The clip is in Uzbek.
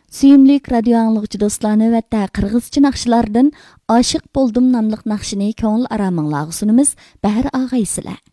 Suyumlik radio anlıqçı dostlarını ve de Qırğızca naqşlardan Aşık Boldum namlıq naqşini köngül aramınlağı sunumuz. Bəhər ağaysılar.